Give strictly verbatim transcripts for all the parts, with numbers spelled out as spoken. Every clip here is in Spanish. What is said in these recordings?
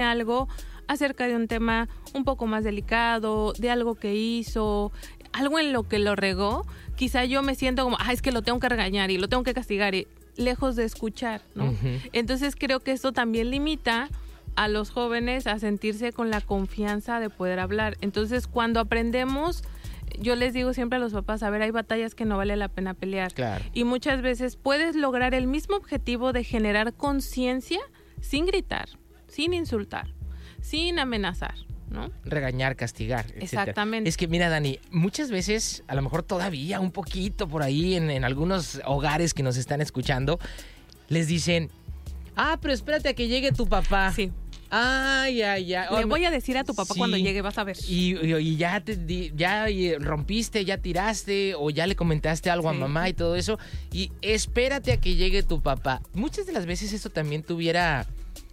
algo acerca de un tema un poco más delicado, de algo que hizo, algo en lo que lo regó, quizá yo me siento como, ah, es que lo tengo que regañar y lo tengo que castigar, y lejos de escuchar, ¿no? Uh-huh. Entonces creo que esto también limita a los jóvenes a sentirse con la confianza de poder hablar. Entonces, cuando aprendemos, yo les digo siempre a los papás, a ver, hay batallas que no vale la pena pelear. Claro. Y muchas veces puedes lograr el mismo objetivo de generar conciencia sin gritar, sin insultar, sin amenazar, ¿no? Regañar, castigar, etcétera. Exactamente. Es que mira, Dani, muchas veces, a lo mejor todavía un poquito por ahí en, en algunos hogares que nos están escuchando, les dicen, ah, pero espérate a que llegue tu papá. Sí. Ay, ay, ay. Le voy a decir a tu papá sí. cuando llegue, vas a ver. Y, y, y ya te ya rompiste, ya tiraste o ya le comentaste algo sí. a mamá y todo eso. Y espérate a que llegue tu papá. Muchas de las veces esto también tuviera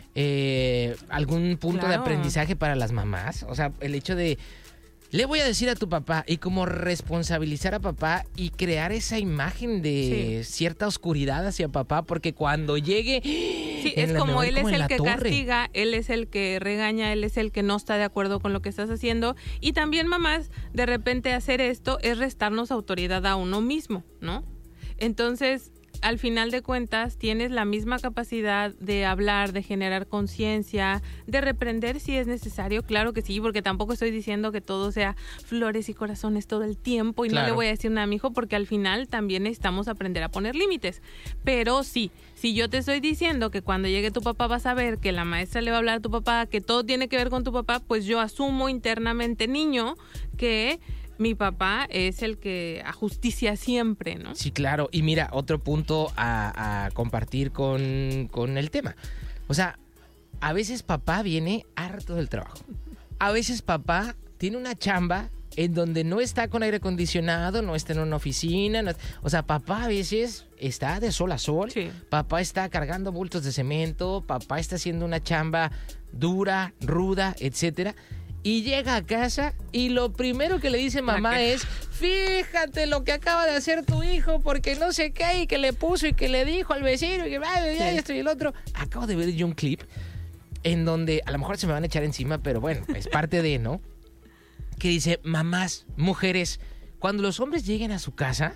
eh, algún punto claro. de aprendizaje para las mamás. O sea, el hecho de... Le voy a decir a tu papá y como responsabilizar a papá y crear esa imagen de sí. cierta oscuridad hacia papá, porque cuando llegue... Sí, es la, como él como es el que torre. castiga, él es el que regaña, él es el que no está de acuerdo con lo que estás haciendo. Y también, mamás, de repente hacer esto es restarnos autoridad a uno mismo, ¿no? Entonces, al final de cuentas, tienes la misma capacidad de hablar, de generar conciencia, de reprender si es necesario, claro que sí, porque tampoco estoy diciendo que todo sea flores y corazones todo el tiempo y claro. no le voy a decir nada a mi hijo, porque al final también necesitamos aprender a poner límites. Pero sí, si yo te estoy diciendo que cuando llegue tu papá vas a ver que la maestra le va a hablar a tu papá, que todo tiene que ver con tu papá, pues yo asumo internamente, niño, que... mi papá es el que ajusticia siempre, ¿no? Sí, claro. Y mira, otro punto a, a compartir con, con el tema. O sea, a veces papá viene harto del trabajo. A veces papá tiene una chamba en donde no está con aire acondicionado, no está en una oficina. No, o sea, papá a veces está de sol a sol. Sí. Papá está cargando bultos de cemento. Papá está haciendo una chamba dura, ruda, etcétera. Y llega a casa y lo primero que le dice mamá es, fíjate lo que acaba de hacer tu hijo, porque no sé qué, y que le puso y que le dijo al vecino y que sí. esto y el otro. Acabo de ver yo un clip en donde a lo mejor se me van a echar encima, pero bueno, es parte de, ¿no? Que dice, mamás, mujeres, cuando los hombres lleguen a su casa,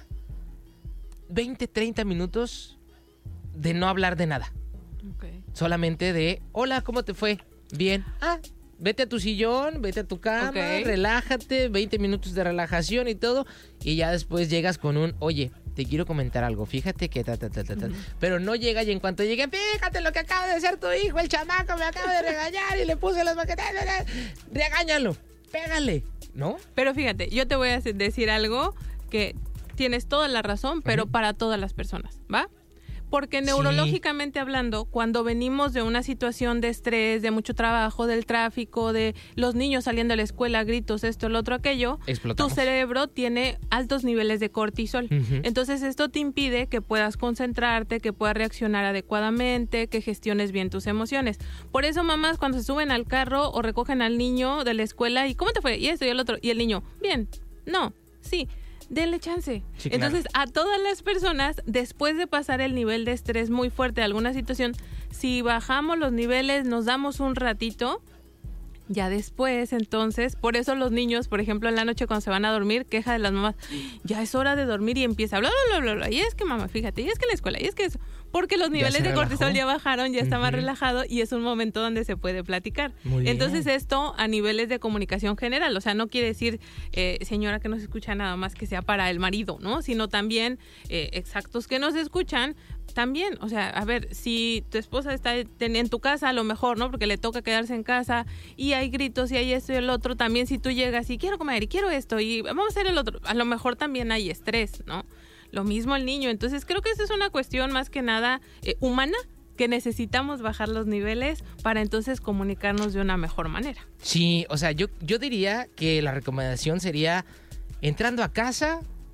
veinte, treinta minutos de no hablar de nada. Okay. Solamente de, hola, ¿cómo te fue? Bien. Ah, vete a tu sillón, vete a tu cama, okay. relájate, veinte minutos de relajación y todo, y ya después llegas con un, oye, te quiero comentar algo, fíjate que ta, ta, ta, ta, ta. Uh-huh. Pero no llega y en cuanto llegue, fíjate lo que acaba de hacer tu hijo, el chamaco me acaba de regañar y le puse las maquetas, regáñalo, pégale, ¿no? Pero fíjate, yo te voy a decir algo que tienes toda la razón, pero uh-huh. para todas las personas, ¿va? Porque neurológicamente sí. hablando, cuando venimos de una situación de estrés, de mucho trabajo, del tráfico, de los niños saliendo de la escuela, gritos, esto, el otro, aquello, explotamos. Tu cerebro tiene altos niveles de cortisol. Uh-huh. Entonces esto te impide que puedas concentrarte, que puedas reaccionar adecuadamente, que gestiones bien tus emociones. Por eso, mamás, cuando se suben al carro o recogen al niño de la escuela, ¿y cómo te fue? Y esto y el otro, y el niño, bien, no, sí. Denle chance. Sí, claro. Entonces, a todas las personas, después de pasar el nivel de estrés muy fuerte de alguna situación, si bajamos los niveles, nos damos un ratito, ya después, entonces, por eso los niños, por ejemplo, en la noche cuando se van a dormir, queja de las mamás, ya es hora de dormir y empieza bla, bla, bla, bla, bla. Y es que, mamá, fíjate, y es que la escuela, y es que eso. Porque los niveles de cortisol ya bajaron, ya está uh-huh. más relajado y es un momento donde se puede platicar. Muy bien. Entonces esto a niveles de comunicación general, o sea, no quiere decir, eh, señora que no se escucha nada más que sea para el marido, ¿no? Sino también eh, exactos que nos escuchan, también, o sea, a ver, si tu esposa está en tu casa, a lo mejor, ¿no? Porque le toca quedarse en casa y hay gritos y hay esto y el otro, también si tú llegas y quiero comer y quiero esto y vamos a hacer el otro, a lo mejor también hay estrés, ¿no? Lo mismo el niño. Entonces creo que esa es una cuestión más que nada eh, humana, que necesitamos bajar los niveles para entonces comunicarnos de una mejor manera. Sí, o sea, yo, yo diría que la recomendación sería entrando a casa,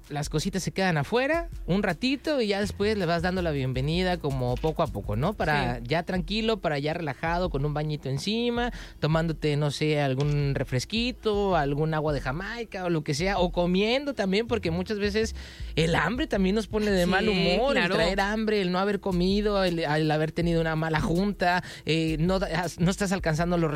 las cositas se quedan afuera un ratito y ya después le vas dando la bienvenida como poco a poco, ¿no? Para sí. ya tranquilo, para ya relajado, con un bañito encima, tomándote, no sé, algún refresquito, algún agua de Jamaica o lo que sea, o comiendo también, porque muchas veces el hambre también nos pone de sí, mal humor, claro. el traer hambre, el no haber comido, el, el haber tenido una mala junta, eh, no, no estás alcanzando los